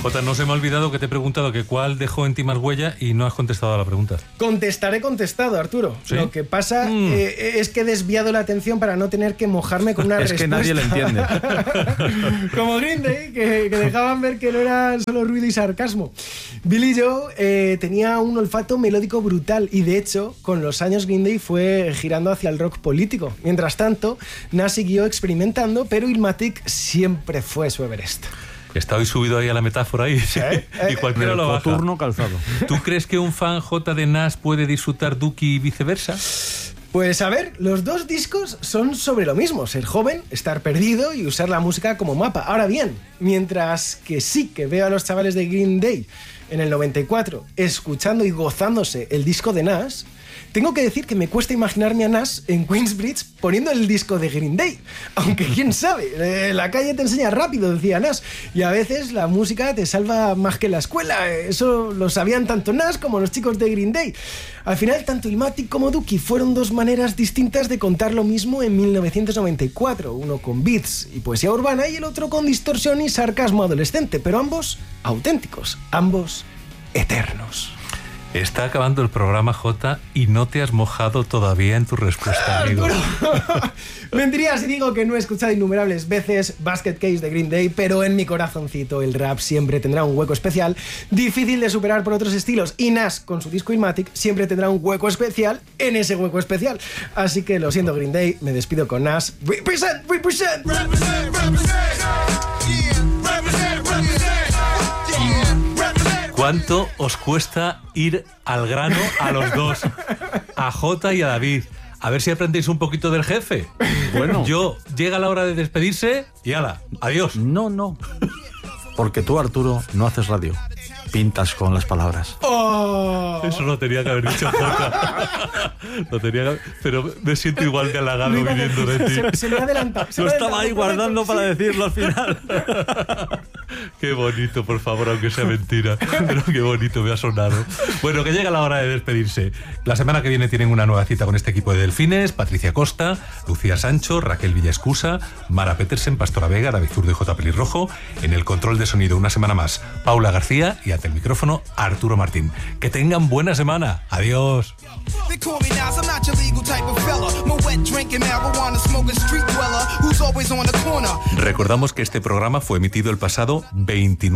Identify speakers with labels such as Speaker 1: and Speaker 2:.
Speaker 1: Jota, no se me ha olvidado que te he preguntado que cuál dejó en ti más huella y no has contestado a la pregunta.
Speaker 2: Contestado, Arturo.
Speaker 1: ¿Sí?
Speaker 2: Lo que pasa es que he desviado la atención para no tener que mojarme con una respuesta.
Speaker 3: Es que nadie lo entiende.
Speaker 2: Como Green Day, que dejaban ver que no era solo ruido y sarcasmo. Billy Joe tenía un olfato melódico brutal y, de hecho, con los años Green Day fue girando hacia el rock político. Mientras tanto, Nas siguió experimentando, pero Illmatic siempre fue su Everest.
Speaker 1: Está hoy subido ahí a la metáfora ahí. Y cualquiera lo baja.
Speaker 3: Coturno calzado.
Speaker 1: ¿Tú crees que un fan J de Nas puede disfrutar Duki y viceversa?
Speaker 2: Pues a ver, los dos discos son sobre lo mismo: ser joven, estar perdido y usar la música como mapa. Ahora bien, mientras que sí que veo a los chavales de Green Day en el 94 escuchando y gozándose el disco de Nas, tengo que decir que me cuesta imaginarme a Nas en Queensbridge poniendo el disco de Green Day. Aunque quién sabe, la calle te enseña rápido, decía Nas, y a veces la música te salva más que la escuela. Eso lo sabían tanto Nas como los chicos de Green Day. Al final, tanto Illmatic como Dookie fueron dos maneras distintas de contar lo mismo en 1994, uno con beats y poesía urbana y el otro con distorsión y sarcasmo adolescente, pero ambos auténticos, ambos eternos.
Speaker 1: Está acabando el programa, J, y no te has mojado todavía en tu respuesta, amigo.
Speaker 2: Mentiría si digo que no he escuchado innumerables veces Basket Case de Green Day, pero en mi corazoncito el rap siempre tendrá un hueco especial, difícil de superar por otros estilos, y Nas, con su disco Illmatic, siempre tendrá un hueco especial en ese hueco especial. Así que, lo siento, Green Day, me despido con Nas. Represent, represent.
Speaker 4: Represent, represent. Yeah, represent, represent.
Speaker 1: ¿Cuánto os cuesta ir al grano a los dos? A Jota y a David. A ver si aprendéis un poquito del jefe.
Speaker 3: Bueno.
Speaker 1: Llega la hora de despedirse y hala, adiós.
Speaker 3: No. Porque tú, Arturo, no haces radio. Pintas con las palabras.
Speaker 2: ¡Oh!
Speaker 1: Eso lo tenía que haber dicho Jota. Pero me siento igual de halagado viniendo de ti.
Speaker 2: Se me adelanta.
Speaker 3: Lo estaba ahí guardando para decirlo al final.
Speaker 1: Qué bonito, por favor, aunque sea mentira. Pero qué bonito me ha sonado. Bueno, que llega la hora de despedirse. La semana que viene tienen una nueva cita con este equipo de delfines: Patricia Costa, Lucía Sancho, Raquel Villaescusa, Mara Petersen, Pastora Vega, David Zurdo y J. Pelirrojo. En el control de sonido, una semana más, Paula García, y ante el micrófono, Arturo Martín. Que tengan buena semana. Adiós. Recordamos que este programa fue emitido el pasado 29